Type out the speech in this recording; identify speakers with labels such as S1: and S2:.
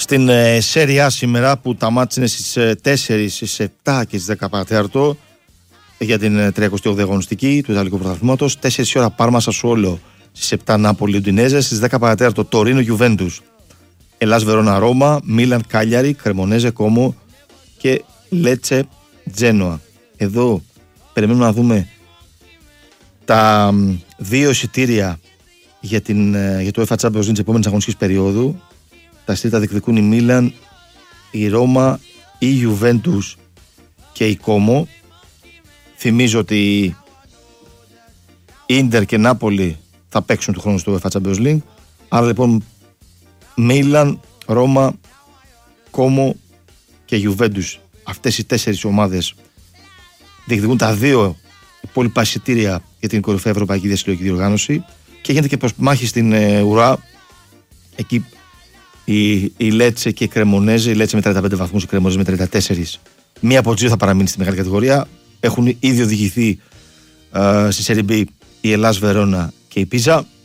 S1: Στην Σέρια σήμερα που τα μάτς είναι στις 4, στις 7 και στις 10 παρατέταρτο για την 38η αγωνιστική του Ιταλικού Πρωταθλήματος. 4 ώρα Πάρμα Σασουόλο, στις 7 Νάπολη Ουντινέζε, στις 10 παρατέταρτο Τωρίνο Γιουβέντους, Ελλάς Βερόνα Ρώμα, Μίλαν Κάλιαρη, Κρεμονέζε Κόμο και Λέτσε Τζένοα. Εδώ περιμένουμε να δούμε τα δύο εισιτήρια για το UEFA Champions League της επόμενης αγωνιστικής περίοδου. Τα εισιτήρια τα διεκδικούν η Μίλαν, η Ρώμα, η Γιουβέντους και η Κόμο. Θυμίζω ότι η Ίντερ και Νάπολη θα παίξουν του χρόνου στο UEFA Champions League. Άρα λοιπόν Μίλαν, Ρώμα, Κόμο και Γιουβέντους, αυτές οι 4 ομάδες διεκδικούν τα δύο υπόλοιπα εισιτήρια για την κορυφαία ευρωπαϊκή διασυλλογική διοργάνωση και γίνεται και προσπμάχη στην ουρά. Εκεί η Λέτσε και η Κρεμονέζε, η Λέτσε με 35 βαθμούς, η Κρεμονέζε με 34. Μία από τις δύο θα παραμείνει στη μεγάλη κατηγορία. Έχουν ήδη οδηγηθεί στη Serie B η Ελλάς Βερόνα και η Πίζα.